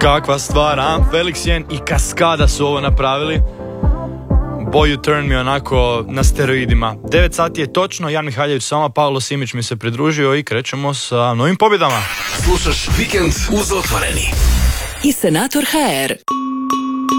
Kakva stvar, a? Felix Jen i Kaskada su ovo napravili. Boy You Turn mi onako na steroidima. 9 sati je točno, Jan Mihaljević sama, Paolo Simić mi se pridružio i krećemo sa novim pobjedama. Slušaš Vikend uz Otvoreni. I Senator HR.